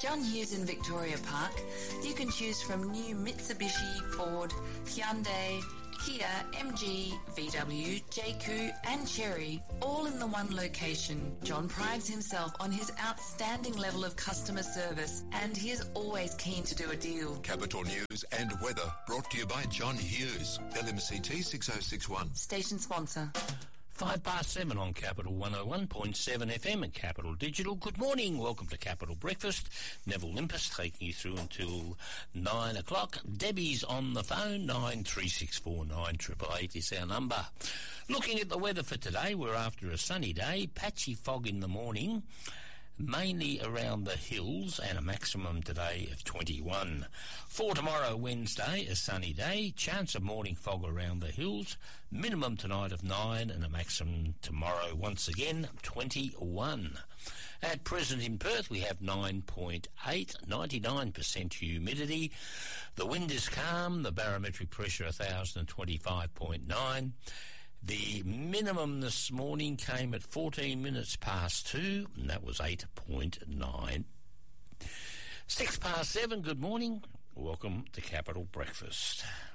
John Hughes in Victoria Park. You can choose from new Mitsubishi, Ford, Hyundai, Kia, MG, VW, JQ and Chery, all in the one location. John prides himself on his outstanding level of customer service, and he is always keen to do a deal. Capital News and weather brought to you by John Hughes, LMCT 6061. Station sponsor. 7:05 on Capital 101.7 FM and Capital Digital. Good morning. Welcome to Capital Breakfast. Neville Limpus taking you through until 9 o'clock. Debbie's on the phone. 93649888 is our number. Looking at the weather for today, we're after a sunny day. Patchy fog in the morning, mainly around the hills, and a maximum today of 21. For tomorrow, Wednesday, a sunny day, chance of morning fog around the hills, minimum tonight of 9 and a maximum tomorrow, once again, 21. At present in Perth, we have 9.8, 99% humidity. The wind is calm, the barometric pressure 1,025.9. The minimum this morning came at 14 minutes past 2, and that was 8.9. 7:06, good morning. Welcome to Capital Breakfast.